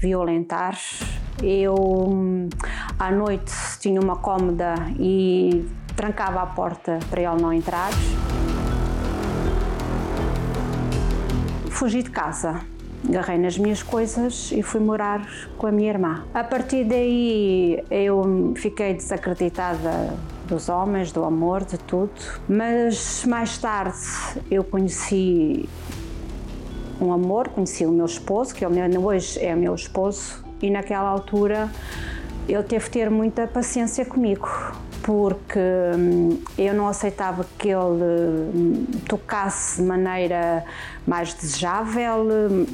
violentar. Eu, à noite, tinha uma cômoda e trancava a porta para ele não entrar. Fugi de casa, agarrei nas minhas coisas e fui morar com a minha irmã. A partir daí eu fiquei desacreditada dos homens, do amor, de tudo. Mas mais tarde eu conheci um amor, conheci o meu esposo, que ele hoje é meu esposo, e naquela altura ele teve que ter muita paciência comigo, porque eu não aceitava que ele tocasse de maneira mais desejável,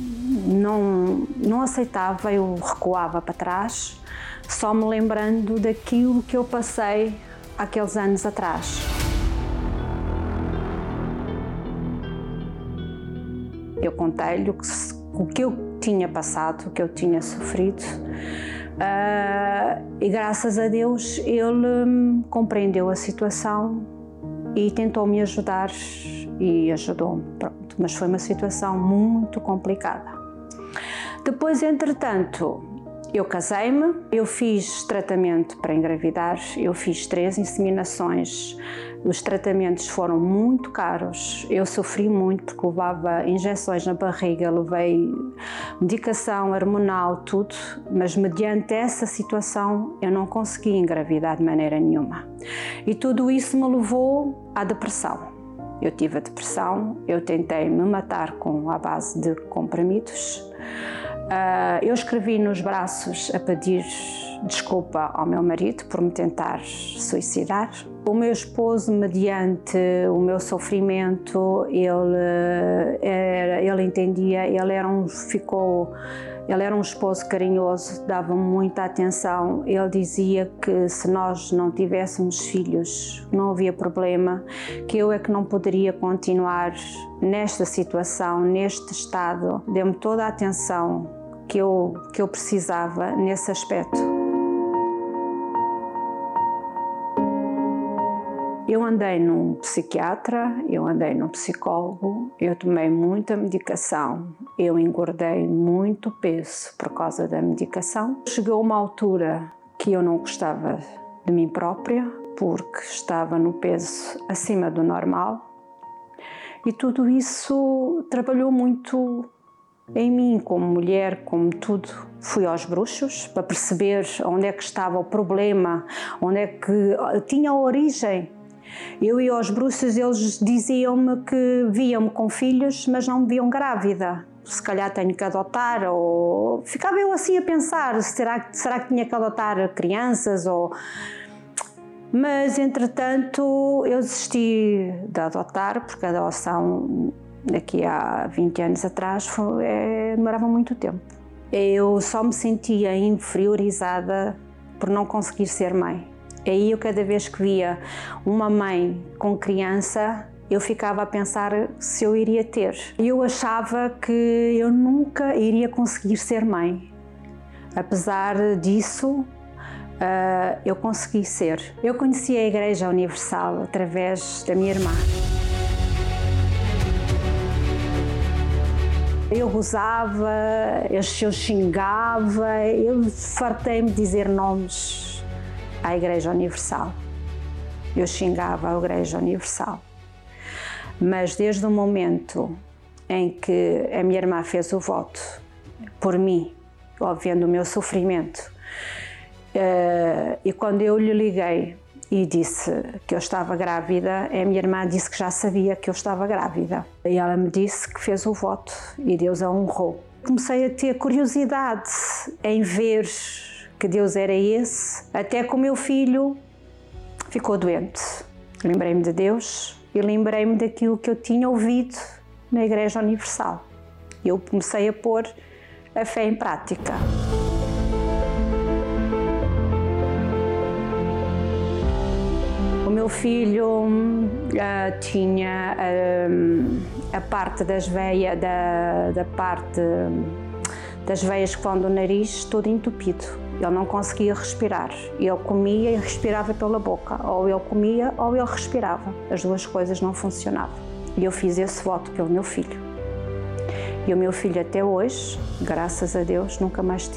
não aceitava, eu recuava para trás, só me lembrando daquilo que eu passei aqueles anos atrás. Eu contei-lhe o que eu tinha passado, o que eu tinha sofrido. E graças a Deus ele compreendeu a situação e tentou me ajudar e ajudou-me, pronto. Mas foi uma situação muito complicada. Depois, entretanto, eu casei-me, eu fiz tratamento para engravidar, eu fiz 3 inseminações. Os tratamentos foram muito caros, eu sofri muito porque levava injeções na barriga, levei medicação hormonal, tudo, mas mediante essa situação eu não consegui engravidar de maneira nenhuma. E tudo isso me levou à depressão. Eu tive a depressão, eu tentei me matar à base de comprimidos. Eu escrevi nos braços a pedir desculpa ao meu marido por me tentar suicidar. O meu esposo, mediante o meu sofrimento, ele entendia, ele era um esposo carinhoso, dava-me muita atenção. Ele dizia que se nós não tivéssemos filhos, não havia problema, que eu é que não poderia continuar nesta situação, neste estado. Deu-me toda a atenção que eu precisava nesse aspecto. Eu andei num psiquiatra, eu andei num psicólogo, eu tomei muita medicação, eu engordei muito peso por causa da medicação. Chegou uma altura que eu não gostava de mim própria, porque estava no peso acima do normal, e tudo isso trabalhou muito em mim, como mulher, como tudo. Fui aos bruxos para perceber onde é que estava o problema, onde é que tinha a origem. Eu ia aos bruxos, eles diziam-me que viam-me com filhos, mas não me viam grávida. Se calhar tenho que adotar, ou... Ficava eu assim a pensar, será que tinha que adotar crianças, ou... Mas, entretanto, eu desisti de adotar, porque a adoção, daqui a 20 anos atrás, demorava muito tempo. Eu só me sentia inferiorizada por não conseguir ser mãe. Aí eu, cada vez que via uma mãe com criança, eu ficava a pensar se eu iria ter. Eu achava que eu nunca iria conseguir ser mãe. Apesar disso, eu consegui ser. Eu conheci a Igreja Universal através da minha irmã. Eu gozava, eu xingava, eu fartei-me de dizer nomes à Igreja Universal. Eu xingava a Igreja Universal. Mas desde o momento em que a minha irmã fez o voto por mim, vendo o meu sofrimento, e quando eu lhe liguei e disse que eu estava grávida, a minha irmã disse que já sabia que eu estava grávida. E ela me disse que fez o voto e Deus a honrou. Comecei a ter curiosidade em ver que Deus era esse, até que o meu filho ficou doente. Lembrei-me de Deus e lembrei-me daquilo que eu tinha ouvido na Igreja Universal. Eu comecei a pôr a fé em prática. O meu filho tinha a parte das veias, das veias que vão do nariz todo entupido. Ele não conseguia respirar. Ele comia e respirava pela boca. Ou ele comia ou ele respirava. As duas coisas não funcionavam. E eu fiz esse voto pelo meu filho. E o meu filho até hoje, graças a Deus, nunca mais